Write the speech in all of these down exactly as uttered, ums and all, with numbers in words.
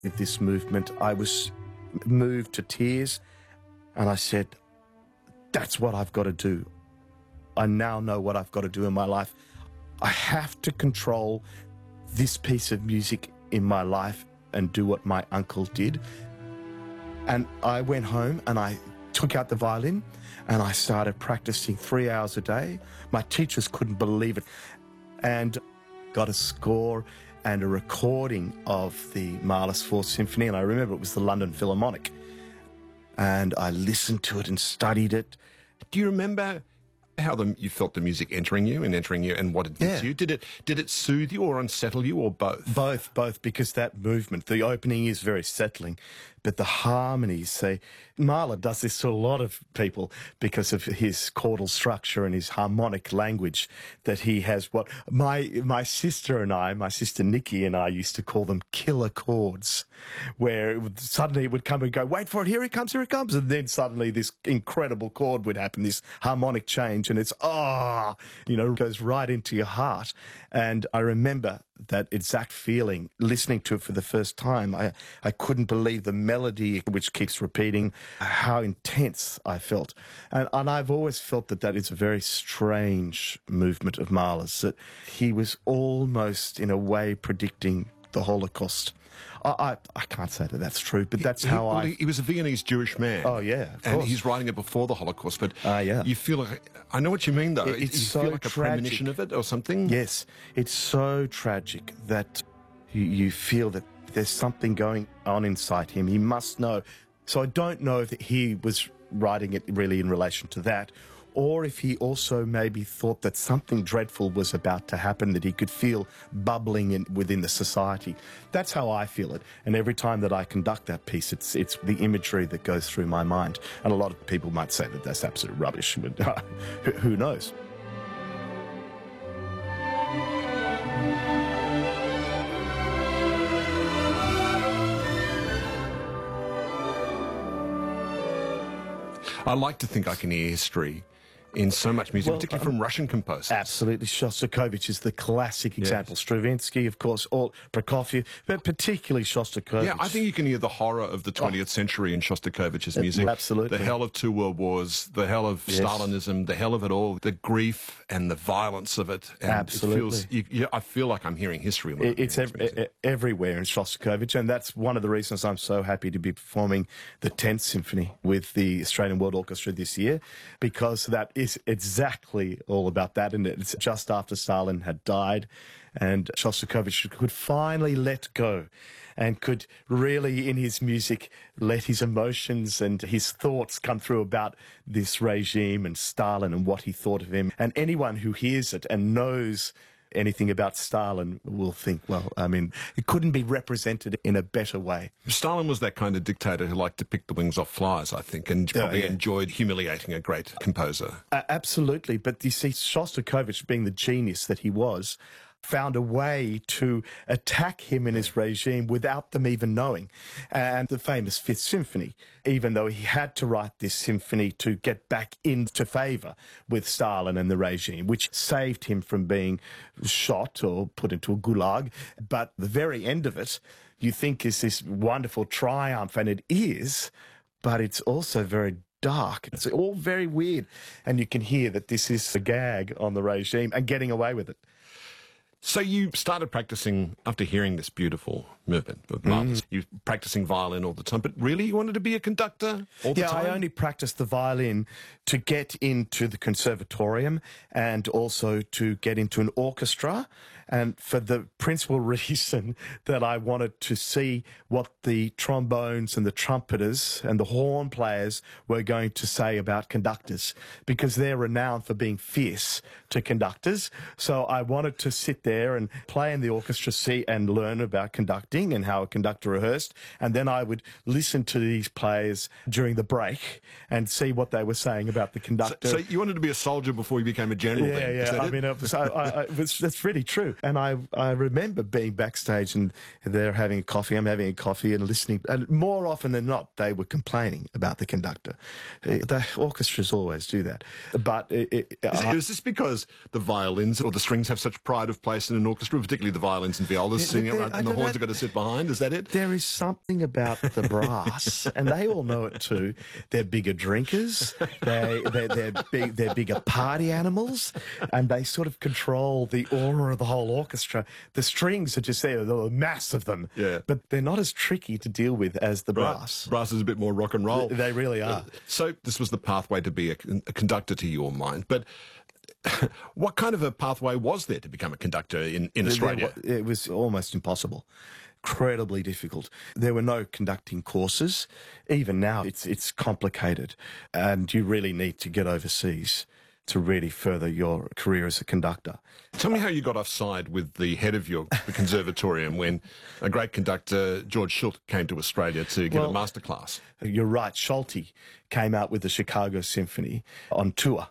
with this movement. I was moved to tears, and I said, that's what I've got to do. I now know what I've got to do in my life. I have to control this piece of music in my life and do what my uncle did. And I went home and I took out the violin and I started practicing three hours a day. My teachers couldn't believe it. And got a score and a recording of the Mahler's Fourth Symphony, and I remember it was the London Philharmonic. And I listened to it and studied it. Do you remember how the, you felt the music entering you and entering you and what it did Yeah. to you? Did it, did it soothe you or unsettle you or both? Both, both, because that movement, the opening is very settling, but the harmonies, say, Mahler does this to a lot of people because of his chordal structure and his harmonic language, that he has what my my sister and I, my sister Nikki and I used to call them killer chords, where it would, suddenly it would come and go, wait for it, here it comes, here it comes, and then suddenly this incredible chord would happen, this harmonic change, and it's, ah, oh, you know, goes right into your heart. And I remember that exact feeling, listening to it for the first time. I, I couldn't believe the melody, which keeps repeating, how intense I felt. And, and I've always felt that that is a very strange movement of Mahler's, that he was almost, in a way, predicting the Holocaust. I, I, I can't say that that's true, but that's he, how well, I... He, he was a Viennese Jewish man. Oh, yeah, of And course. he's writing it before the Holocaust, but Ah, yeah. you feel like... I know what you mean, though. It- it's you so feel like a tragic. premonition of it or something? Yes, it's so tragic that you, you feel that there's something going on inside him. He must know. So I don't know if he was writing it really in relation to that, or if he also maybe thought that something dreadful was about to happen, that he could feel bubbling in, within the society. That's how I feel it. And every time that I conduct that piece, it's, it's the imagery that goes through my mind. And a lot of people might say that that's absolute rubbish, but uh, who, who knows? I like to think I can hear history in so much music, Well, particularly from Russian composers. Absolutely. Shostakovich is the classic example. Stravinsky, of course, all Prokofiev, but particularly Shostakovich. Yeah, I think you can hear the horror of the twentieth century in Shostakovich's music. absolutely. The hell of two world wars, the hell of Yes. Stalinism, the hell of it all, the grief and the violence of it. And Absolutely. It feels, you, you, I feel like I'm hearing history. when I'm It- It's hearing ev- his music. e- everywhere in Shostakovich, and that's one of the reasons I'm so happy to be performing the tenth Symphony with the Australian World Orchestra this year, because that is exactly all about that, and it's just after Stalin had died, and Shostakovich could finally let go and could really, in his music, let his emotions and his thoughts come through about this regime and Stalin and what he thought of him. And anyone who hears it and knows anything about Stalin will think, well, I mean, it couldn't be represented in a better way. Stalin was that kind of dictator who liked to pick the wings off flies, I think, and probably yeah. enjoyed humiliating a great composer. Uh, absolutely. But you see, Shostakovich, being the genius that he was, found a way to attack him and his regime without them even knowing. And the famous Fifth Symphony, even though he had to write this symphony to get back into favour with Stalin and the regime, which saved him from being shot or put into a gulag. But the very end of it, you think is this wonderful triumph, and it is, but it's also very dark. It's all very weird. And you can hear that this is a gag on the regime and getting away with it. So you started practicing after hearing this beautiful movement of Mahler's. You were practicing violin all the time, but really you wanted to be a conductor all the Yeah, time? I only practiced the violin to get into the conservatorium and also to get into an orchestra, and for the principal reason that I wanted to see what the trombones and the trumpeters and the horn players were going to say about conductors, because they're renowned for being fierce to conductors. So I wanted to sit there and play in the orchestra, see and learn about conducting and how a conductor rehearsed, and then I would listen to these players during the break and see what they were saying about the So, conductor. so you wanted to be a soldier before you became a general Yeah, then? Is yeah. that I it? mean, it was, I, I, I, it was, that's really true. And I, I remember being backstage and they're having a coffee, I'm having a coffee and listening. And more often than not, they were complaining about the conductor. Uh, The orchestras always do that. But it, it, Is, I- is this because the violins or the strings have such pride of place place in an orchestra, particularly the violins and violas singing, there- and I the don't horns know. are going to sit behind. Is that it? There is something about the brass, and they all know it too. They're bigger drinkers. They, they're, they're, big, they're bigger party animals, and they sort of control the aura of the whole orchestra. The strings are just there, the mass of them, Yeah. but they're not as tricky to deal with as the brass. Brass is a bit more rock and roll. They really are. So this was the pathway to be a, a conductor to your mind. But what kind of a pathway was there to become a conductor in, in Australia? It was almost impossible. Incredibly difficult. There were no conducting courses. Even now, it's it's complicated, and you really need to get overseas to really further your career as a conductor. Tell me how you got offside with the head of your the conservatorium when a great conductor, George Schultz, came to Australia to give Well, a masterclass. You're right. Schulte came out with the Chicago Symphony on tour,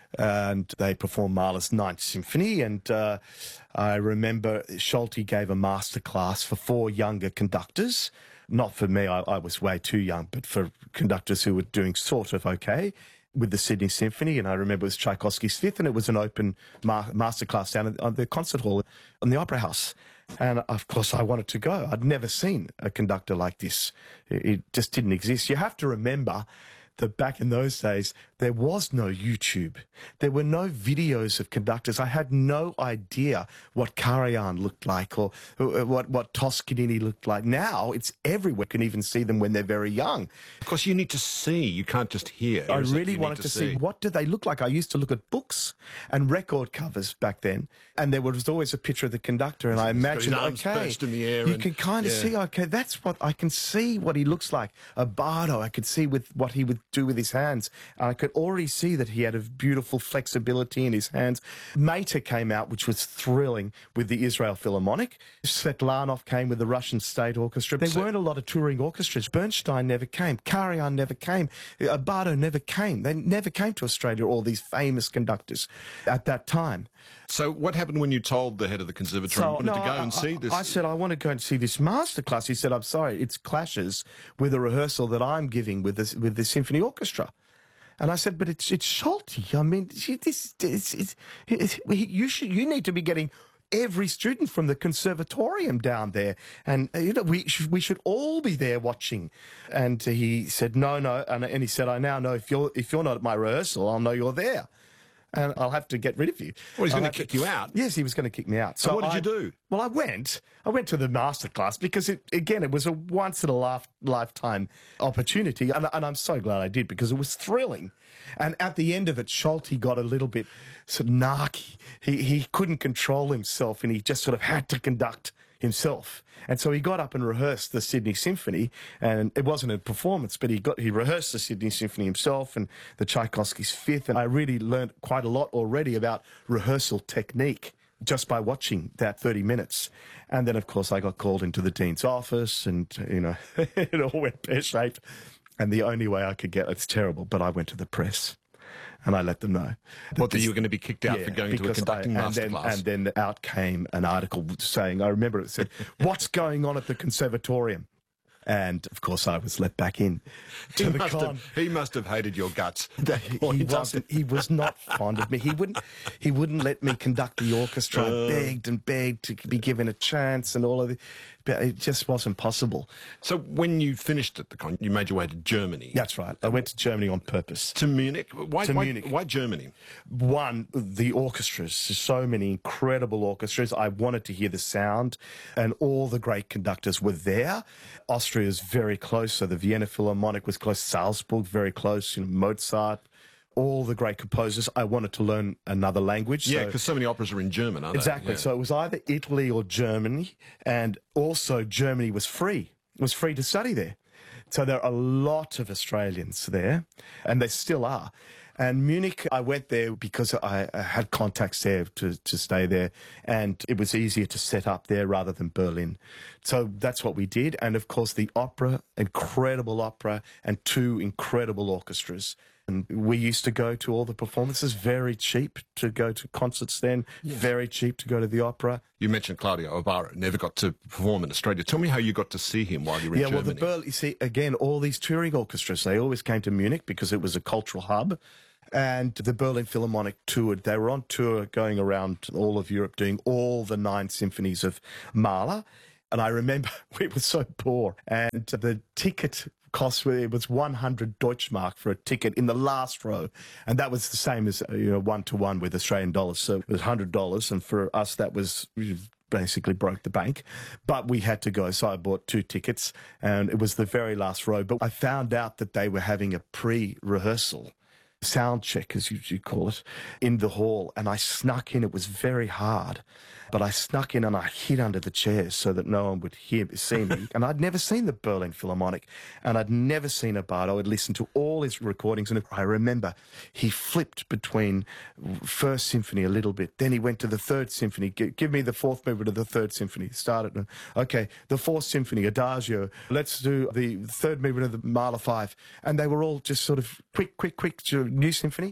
and they performed Mahler's Ninth Symphony. And uh, I remember Schulte gave a master class for four younger conductors. Not for me, I, I was way too young, but for conductors who were doing sort of okay with the Sydney Symphony. And I remember it was Tchaikovsky's Fifth, and it was an open ma- masterclass down at, on the concert hall on the Opera House. And of course, I wanted to go. I'd never seen a conductor like this. It, it just didn't exist. You have to remember that back in those days, there was no YouTube. There were no videos of conductors. I had no idea what Karajan looked like or uh, what, what Toscanini looked like. Now, it's everywhere. You can even see them when they're very young. Of course, you need to see. You can't just hear. I is it? really You need wanted to see what do they look like. I used to look at books and record covers back then, and there was always a picture of the conductor, and I got his imagined, arms okay, perched in the air you and- can kind of yeah. see, okay, that's what I can see what he looks like. A bardo, I could see with what he would do with his hands, and I could already see that he had a beautiful flexibility in his hands. Mater came out, which was thrilling, with the Israel Philharmonic. Svetlanov came with the Russian State Orchestra. There So- weren't a lot of touring orchestras. Bernstein never came. Karajan never came. Uh, Bardo never came. They never came to Australia, all these famous conductors at that time. So what happened when you told the head of the conservatory you wanted to go I, and I- see this? I said, I want to go and see this masterclass. He said, I'm sorry, it clashes with a rehearsal that I'm giving with this, with the symphony orchestra. And I said, but it's it's Schulte. I mean, this, this, it's, it's, you should you need to be getting every student from the conservatorium down there, and uh, you know we should, we should all be there watching. And he said, no, no, and, and he said, I now know if you're if you're not at my rehearsal, I'll know you're there, and I'll have to get rid of you. Well, he's I'll going to have kick you out. Yes, he was going to kick me out. So what did I- you do? Well, I went. I went to the masterclass because, it, again, it was a once in a life, lifetime opportunity, and, and I'm so glad I did because it was thrilling. And at the end of it, Schulte got a little bit sort of narky. He he couldn't control himself, and he just sort of had to conduct himself. And so he got up and rehearsed the Sydney Symphony, and it wasn't a performance, but he got he rehearsed the Sydney Symphony himself and the Tchaikovsky's Fifth, and I really learned quite a lot already about rehearsal technique just by watching that thirty minutes. And then, of course, I got called into the dean's office, and, you know, it all went pear-shaped. And the only way I could get, it's terrible, but I went to the press. And I let them know. that What, that this- you were going to be kicked out yeah, for going to a because conducting I, and then, masterclass? and then out came an article saying, I remember it said, what's going on at the conservatorium? And, of course, I was let back in to he, the must con. have, he must have hated your guts. He, Or he doesn't. wasn't. He was not fond of me. He wouldn't. He wouldn't let me conduct the orchestra. I begged and begged to be given a chance, and all of it, but it just wasn't possible. So when you finished at the con, you made your way to Germany. That's right. I went to Germany on purpose. To Munich? Why, To why, Munich. why Germany? One, the orchestras, so many incredible orchestras. I wanted to hear the sound, and all the great conductors were there. Austria is very close, so the Vienna Philharmonic was close, Salzburg very close, you know, Mozart, all the great composers. I wanted to learn another language. Yeah, so- because so many operas are in German, aren't Exactly. they? Yeah. So it was either Italy or Germany, and also Germany was free. It was free to study there. So there are a lot of Australians there, and they still are. And Munich, I went there because I, I had contacts there to, to stay there, and it was easier to set up there rather than Berlin. So that's what we did. And of course, the opera, incredible opera, and two incredible orchestras. And we used to go to all the performances, very cheap to go to concerts then, very cheap to go to the opera. You mentioned Claudio Ibarra, never got to perform in Australia. Tell me how you got to see him while you were in Yeah, well, Germany. the Berlin, you see, again, all these touring orchestras, they always came to Munich because it was a cultural hub. And the Berlin Philharmonic toured. They were on tour going around all of Europe doing all the nine symphonies of Mahler. And I remember we were so poor. And the ticket cost, it was one hundred Deutschmark for a ticket in the last row. And that was the same as, you know, one to one with Australian dollars. So it was one hundred dollars. And for us, that was basically broke the bank. But we had to go. So I bought two tickets and it was the very last row. But I found out that they were having a pre-rehearsal, sound check, as you, you call it, in the hall. And I snuck in. It was very hard. But I snuck in and I hid under the chairs so that no one would hear see me. And I'd never seen the Berlin Philharmonic, and I'd never seen a Bardo. I'd listened to all his recordings, and I remember he flipped between First Symphony a little bit. Then he went to the Third Symphony. Give, give me the fourth movement of the Third Symphony. Started, okay, the Fourth Symphony, Adagio. Let's do the third movement of the Mahler Five. And they were all just sort of quick, quick, quick, new symphony.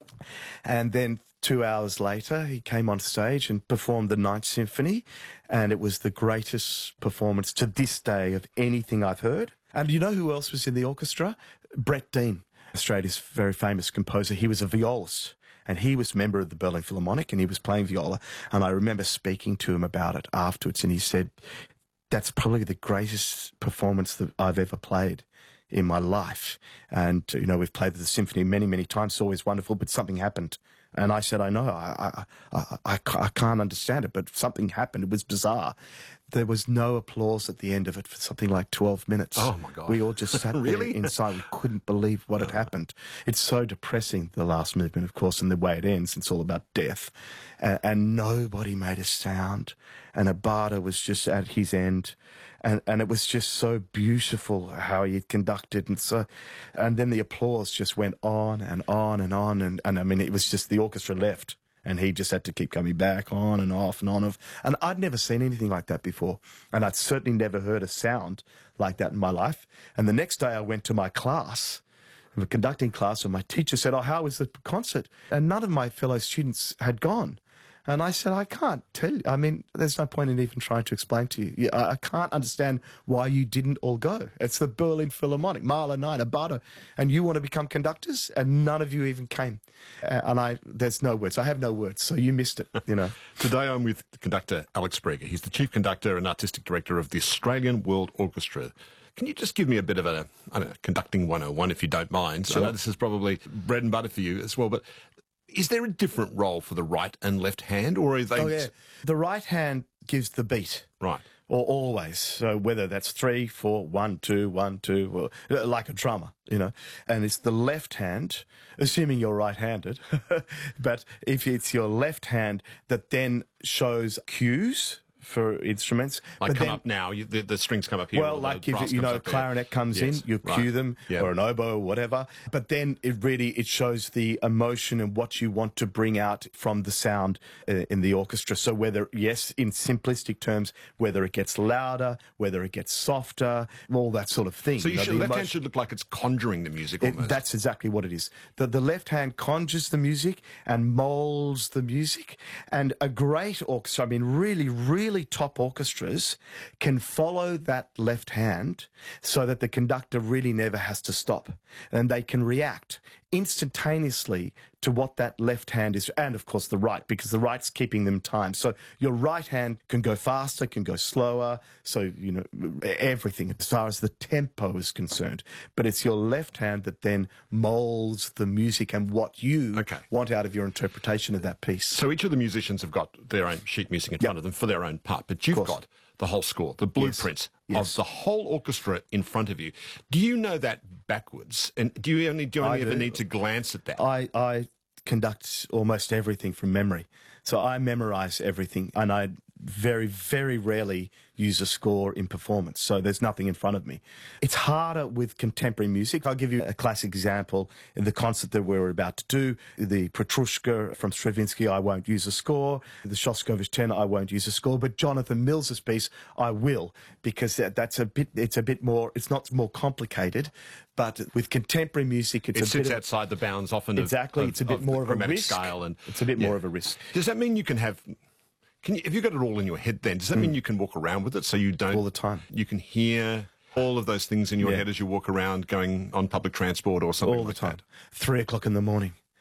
And then two hours later, he came on stage and performed the Ninth Symphony, and it was the greatest performance to this day of anything I've heard. And you know who else was in the orchestra? Brett Dean, Australia's very famous composer. He was a violist, and he was a member of the Berlin Philharmonic, and he was playing viola. And I remember speaking to him about it afterwards, and he said, that's probably the greatest performance that I've ever played in my life. And, you know, we've played the symphony many, many times. It's always wonderful, but something happened. And I said, I know, I, I, I, I, I can't understand it, but something happened. It was bizarre. There was no applause at the end of it for something like twelve minutes. Oh, my God. We all just sat Really? there inside. We couldn't believe what had happened. It's so depressing, the last movement, of course, and the way it ends. It's all about death. And, and nobody made a sound. And Abada was just at his end. And, and it was just so beautiful how he had conducted. And so, and then the applause just went on and on and on. And, and I mean, it was just the orchestra left. And he just had to keep coming back on and off and on. Of, and I'd never seen anything like that before. And I'd certainly never heard a sound like that in my life. And the next day I went to my class, a conducting class, and my teacher said, oh, how was the concert? And none of my fellow students had gone. And I said, I can't tell you. I mean, there's no point in even trying to explain to you. Yeah, I can't understand why you didn't all go. It's the Berlin Philharmonic, Mahler, nine, Abada, and you want to become conductors, and none of you even came. Uh, and I, there's no words. I have no words, so you missed it, you know. Today I'm with conductor Alex Breger. He's the chief conductor and artistic director of the Australian World Orchestra. Can you just give me a bit of a, I don't know, conducting one oh one, if you don't mind? Sure. I know this is probably bread and butter for you as well, but is there a different role for the right and left hand, or are they... Oh, yeah. The right hand gives the beat. Right. Or always. So whether that's three, four, one, two, one, two, or, like a drummer, you know. And it's the left hand, assuming you're right-handed, but if it's your left hand that then shows cues for instruments. Like but come then, up now, you, the, the strings come up here. well, or like the brass if you comes know up there. clarinet comes Yes, in, you right. cue them, Yeah. or an oboe or whatever. But then it really it shows the emotion and what you want to bring out from the sound uh, in the orchestra. So whether, yes, in simplistic terms, whether it gets louder, whether it gets softer, all that sort of thing. So you know, should, the left hand emotion- should look like it's conjuring the music It, almost. that's exactly what it is. The, the left hand conjures the music and molds the music. And a great orchestra, I mean, really, really top orchestras can follow that left hand so that the conductor really never has to stop. And they can react instantaneously to what that left hand is, and of course the right, because the right's keeping them time. So your right hand can go faster, can go slower, so, you know, everything as far as the tempo is concerned. But it's your left hand that then molds the music and what you Okay. want out of your interpretation of that piece. So each of the musicians have got their own sheet music in front of them for their own part, but you've course. got the whole score, the blueprint Yes. of the whole orchestra in front of you. Do you know that backwards? And do you only do you only I ever do. need to glance at that? I, I conduct almost everything from memory. So I memorize everything, and I very, very rarely use a score in performance. So there's nothing in front of me. It's harder with contemporary music. I'll give you a classic example. In the concert that we were about to do, the Petrushka from Stravinsky, I won't use a score. The Shostakovich tenor, I won't use a score. But Jonathan Mills's piece, I will, because that, that's a bit, it's a bit more, it's not more complicated. But with contemporary music, it's it a sits bit of, outside the bounds often of- exactly. of, it's a bit of more the of a chromatic risk. scale. And, it's a bit yeah. more of a risk. Does that mean you can have... Can you, if you've got it all in your head then, does that mean you can walk around with it so you don't... All the time. You can hear all of those things in your Yeah. head as you walk around going on public transport or something All the like time. that? Three o'clock in the morning.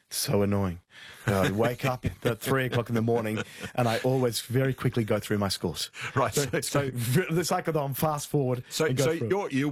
So annoying. I wake up at three o'clock in the morning, and I always very quickly go through my scores. Right. So, so it's like I'm fast forward. So, and go so through. you're, you